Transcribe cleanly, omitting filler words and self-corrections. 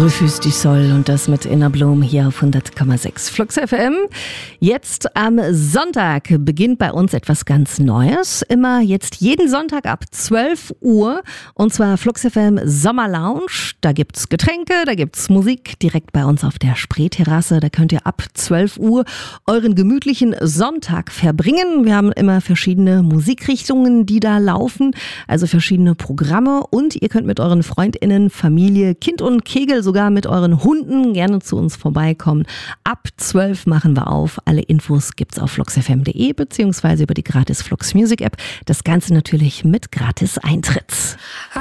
Rufus du Sol und das mit Inner Bloom hier auf 100,6 Flux FM. Jetzt am Sonntag beginnt bei uns etwas ganz Neues. Immer jetzt jeden Sonntag ab 12 Uhr und zwar Flux FM Sommer Lounge. Da gibt's Getränke, da gibt's Musik direkt bei uns auf der Spreeterrasse. Da könnt ihr ab 12 Uhr euren gemütlichen Sonntag verbringen. Wir haben immer verschiedene Musikrichtungen, die da laufen, also verschiedene Programme und ihr könnt mit euren FreundInnen, Familie, Kind und Kegel, sogar mit euren Hunden gerne zu uns vorbeikommen. Ab 12 machen wir auf. Alle Infos gibt's auf fluxfm.de beziehungsweise über die gratis Flux Music App. Das Ganze natürlich mit gratis Eintritt.